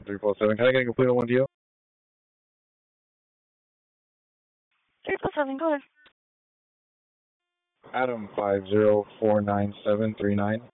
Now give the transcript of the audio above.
347. Can I get a complete on one deal? 347, go ahead. Adam 5049739.